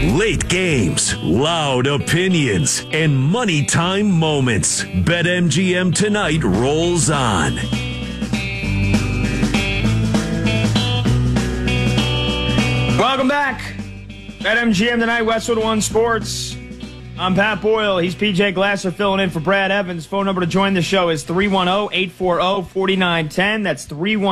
Late games, loud opinions, and money time moments. BetMGM tonight rolls on. Welcome back. BetMGM tonight, Westwood One Sports. I'm Pat Boyle. He's PJ Glasser filling in for Brad Evans. Phone number to join the show is 310-840-4910. That's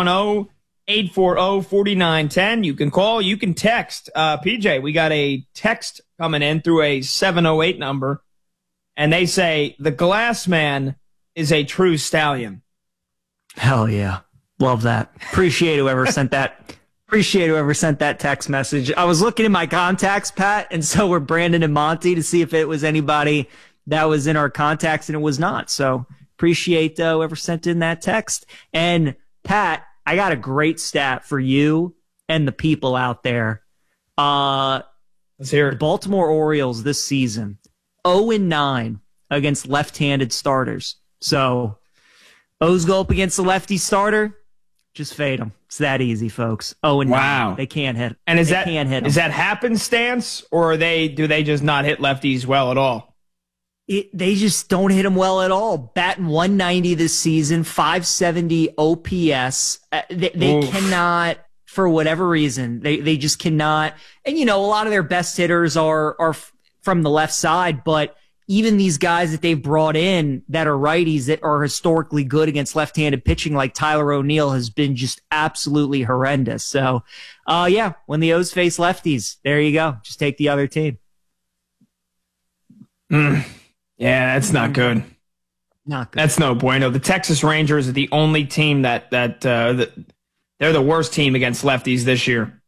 310-840-4910. You can call, you can text. PJ, we got a text coming in through a 708 number, and they say, the Glass Man is a true stallion. Hell yeah. Love that. Appreciate whoever sent that. Appreciate whoever sent that text message. I was looking in my contacts, Pat, and so were Brandon and Monty to see if it was anybody that was in our contacts, and it was not. So appreciate whoever sent in that text. And Pat, I got a great stat for you and the people out there. Let's hear it. The Baltimore Orioles this season, 0-9 against left-handed starters. So O's go up against the lefty starter, just fade them. It's that easy, folks. 0-9. Wow. They can't hit. And is can't hit 'em. Is that happenstance, or do they just not hit lefties well at all? They just don't hit them well at all. Batting 190 this season, 570 OPS. They cannot, for whatever reason, they just cannot. And, a lot of their best hitters are from the left side, but even these guys that they've brought in that are righties that are historically good against left-handed pitching, like Tyler O'Neill, has been just absolutely horrendous. So, when the O's face lefties, there you go. Just take the other team. Yeah, that's not good. Not good. That's no bueno. The Texas Rangers are the only team that they're the worst team against lefties this year.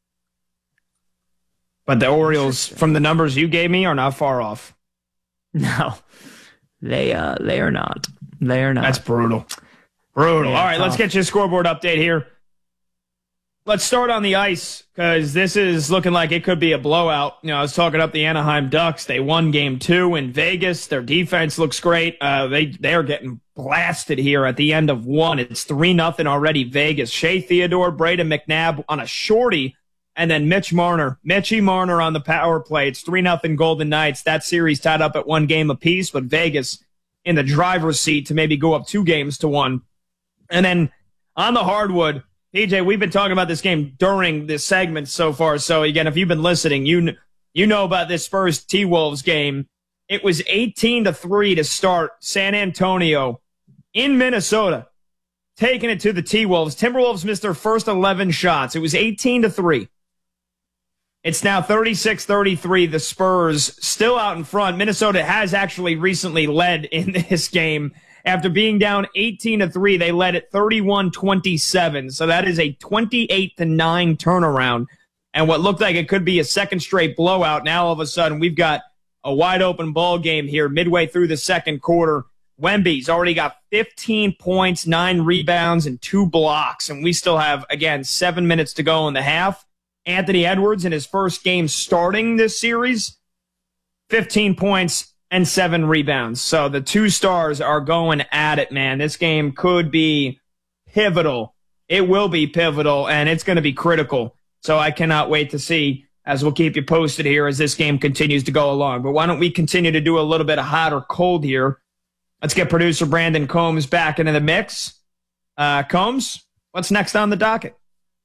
But the Orioles, from the numbers you gave me, are not far off. No, they are not. They are not. That's brutal. Brutal. Yeah, all right, let's get you a scoreboard update here. Let's start on the ice, because this is looking like it could be a blowout. I was talking up the Anaheim Ducks. They won Game 2 in Vegas. Their defense looks great. They are getting blasted here at the end of 1. It's 3-0 already, Vegas. Shea Theodore, Braden McNabb on a shorty, and then Mitchie Marner on the power play. It's 3-0 Golden Knights. That series tied up at 1 game apiece, but Vegas in the driver's seat to maybe go up 2-1. And then on the hardwood, PJ, we've been talking about this game during this segment so far. So again, if you've been listening, you know about this Spurs T-Wolves game. It was 18-3 to start. San Antonio in Minnesota, taking it to the T-Wolves. Timberwolves missed their first 11 shots. It was 18-3. It's now 36-33. The Spurs still out in front. Minnesota has actually recently led in this game. After being down 18-3, they led at 31-27. So that is a 28-9 turnaround. And what looked like it could be a second straight blowout, now all of a sudden we've got a wide open ball game here midway through the second quarter. Wemby's already got 15 points, 9 rebounds, and 2 blocks. And we still have, again, 7 minutes to go in the half. Anthony Edwards, in his first game starting this series, 15 points and 7 rebounds. So the two stars are going at it, man. This game could be pivotal. It will be pivotal, and it's going to be critical. So I cannot wait to see, as we'll keep you posted here as this game continues to go along. But why don't we continue to do a little bit of hot or cold here? Let's get producer Brandon Combs back into the mix. Combs, what's next on the docket?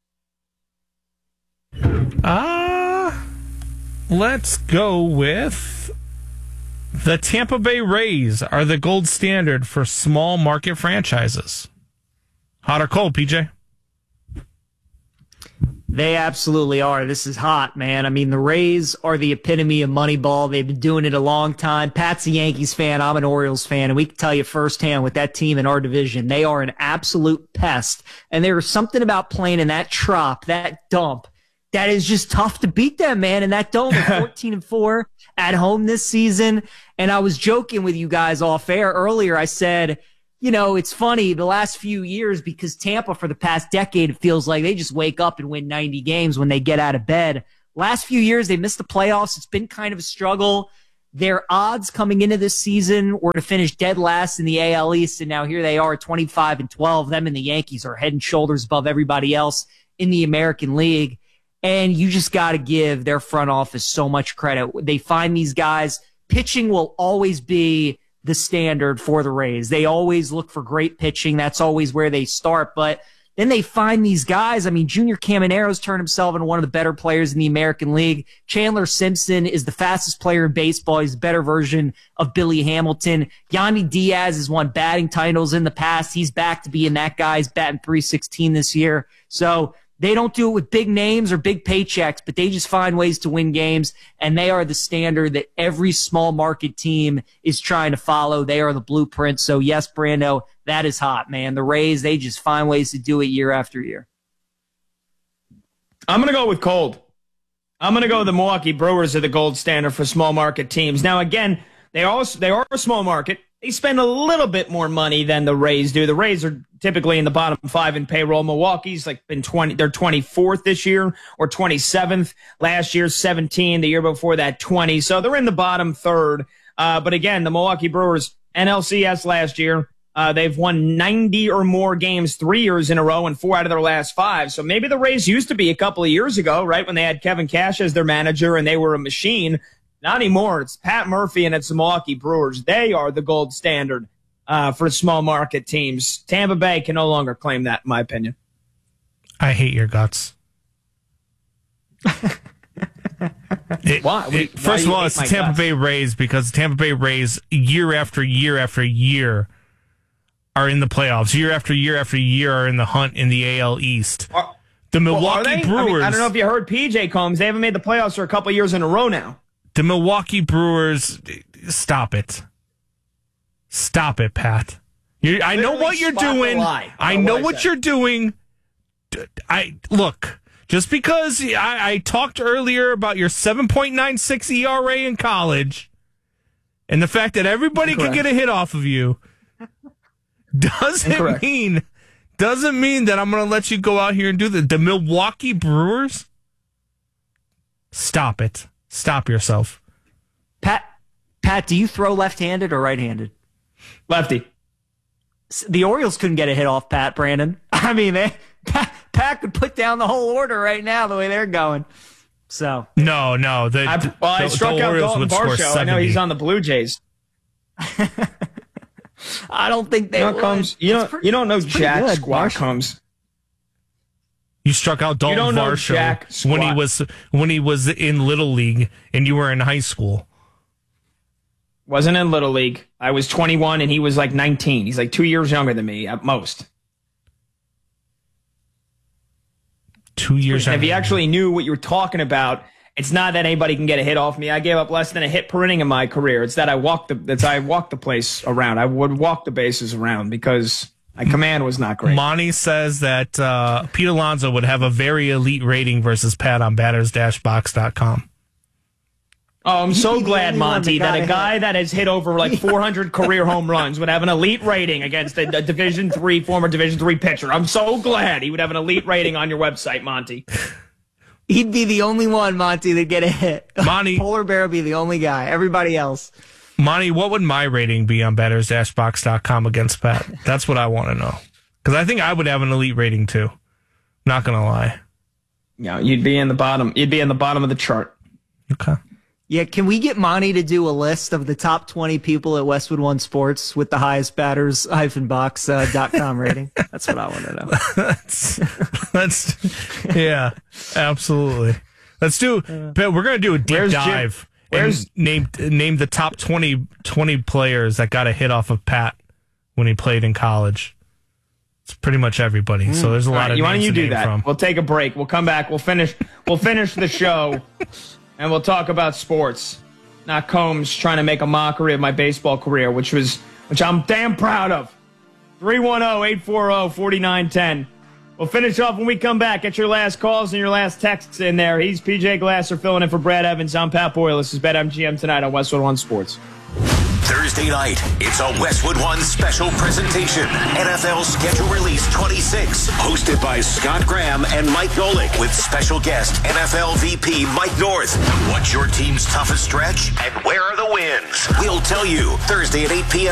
Let's go with the Tampa Bay Rays are the gold standard for small market franchises. Hot or cold, PJ? They absolutely are. This is hot, man. I mean, the Rays are the epitome of Moneyball. They've been doing it a long time. Pat's a Yankees fan. I'm an Orioles fan. And we can tell you firsthand with that team in our division, they are an absolute pest. And there is something about playing in that trop, that dump, that is just tough to beat them, man. And that dome, 14-4 at home this season. And I was joking with you guys off air earlier. I said, you know, it's funny the last few years because Tampa for the past decade, it feels like they just wake up and win 90 games when they get out of bed. Last few years, they missed the playoffs. It's been kind of a struggle. Their odds coming into this season were to finish dead last in the AL East. And now here they are 25-12. Them and the Yankees are head and shoulders above everybody else in the American League. And you just got to give their front office so much credit. They find these guys. Pitching will always be the standard for the Rays. They always look for great pitching. That's always where they start. But then they find these guys. I mean, Junior Camanero's turned himself into one of the better players in the American League. Chandler Simpson is the fastest player in baseball. He's a better version of Billy Hamilton. Yandy Diaz has won batting titles in the past. He's back to being that guy. He's batting .316 this year. So they don't do it with big names or big paychecks, but they just find ways to win games, and they are the standard that every small market team is trying to follow. They are the blueprint. So, yes, Brando, that is hot, man. The Rays, they just find ways to do it year after year. I'm going to go with cold. I'm going to go the Milwaukee Brewers are the gold standard for small market teams. Now, again, they are a small market. They spend a little bit more money than the Rays do. The Rays are typically in the bottom 5 in payroll. Milwaukee's like been they're 24th this year or 27th. Last year, 17. The year before that, 20. So they're in the bottom third. But again, the Milwaukee Brewers, NLCS last year, they've won 90 or more games 3 years in a row and 4 out of their last 5. So maybe the Rays used to be a couple of years ago, right, when they had Kevin Cash as their manager and they were a machine. Not anymore. It's Pat Murphy and it's the Milwaukee Brewers. They are the gold standard for small market teams. Tampa Bay can no longer claim that, in my opinion. I hate your guts. Why? First of all, it's the Tampa Bay Rays because the Tampa Bay Rays, year after year after year, are in the playoffs. Year after year after year are in the hunt in the AL East. The Milwaukee Brewers. I don't know if you heard PJ Combs. They haven't made the playoffs for a couple years in a row now. The Milwaukee Brewers, stop it. Stop it, Pat. I know what you're doing. I know what you're doing. Look, just because I talked earlier about your 7.96 ERA in college and the fact that everybody can get a hit off of you doesn't mean that I'm going to let you go out here and do the Milwaukee Brewers. Stop it. Stop yourself. Pat, do you throw left-handed or right-handed? Lefty. The Orioles couldn't get a hit off Pat, Brandon. I mean, Pat could put down the whole order right now the way they're going. So No. I struck out Dalton Varsho. I know he's on the Blue Jays. I don't think they would. You don't know Jack Squat Combs. You struck out Dalton Varsho when he was in Little League and you were in high school. Wasn't in Little League. I was 21 and he was like 19. He's like 2 years younger than me at most. 2 years younger. If you actually knew what you were talking about, it's not that anybody can get a hit off me. I gave up less than a hit per inning in my career. It's that I walked the place around. I would walk the bases around because my command was not great. Monty says that Pete Alonso would have a very elite rating versus Pat on batters-box.com. Oh, I'm so glad, Monty, that a guy that has hit over like 400 career home runs would have an elite rating against a former Division III pitcher. I'm so glad he would have an elite rating on your website, Monty. He'd be the only one, Monty, that get a hit. Monty, Polar Bear would be the only guy. Everybody else. Monty, what would my rating be on batters-box.com against Pat? That's what I want to know. Because I think I would have an elite rating too. Not going to lie. Yeah, you'd be in the bottom. You'd be in the bottom of the chart. Okay. Yeah, can we get Monty to do a list of the top 20 people at Westwood One Sports with the highest batters-box.com rating? That's what I want to know. Yeah, absolutely. Let's do, we're going to do a deep dive. And name the top 20 players that got a hit off of Pat when he played in college. It's pretty much everybody. So there's a lot of names. Why don't you do that? From. We'll take a break. We'll come back. We'll finish the show, and we'll talk about sports. Not Combs trying to make a mockery of my baseball career, which I'm damn proud of. 310-840-4910. We'll finish off when we come back. Get your last calls and your last texts in there. He's PJ Glasser filling in for Brad Evans. I'm Pat Boyle. This is BetMGM tonight on Westwood One Sports. Thursday night, it's a Westwood One special presentation. NFL Schedule Release 26, hosted by Scott Graham and Mike Golick, with special guest NFL VP Mike North. What's your team's toughest stretch and where are the wins? We'll tell you Thursday at 8 p.m.